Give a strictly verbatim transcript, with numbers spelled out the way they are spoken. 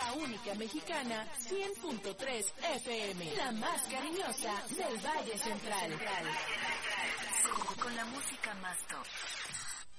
la única mexicana, cien punto tres F M, la más cariñosa del Valle Central. Con la música más top.